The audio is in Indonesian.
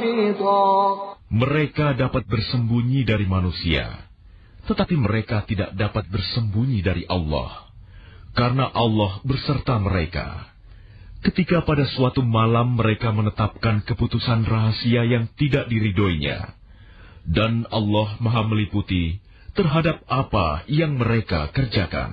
محيطا. Mereka dapat bersembunyi dari manusia, tetapi mereka tidak dapat bersembunyi dari Allah, karena Allah berserta mereka. Ketika pada suatu malam mereka menetapkan keputusan rahasia yang tidak diridhoinya, dan Allah Maha meliputi terhadap apa yang mereka kerjakan.